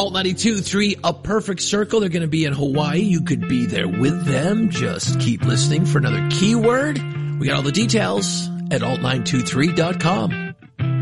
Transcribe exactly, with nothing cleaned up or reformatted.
Alt ninety-two point three, A Perfect Circle. They're going to be in Hawaii. You could be there with them. Just keep listening for another keyword. We got all the details at alt nine two three dot com.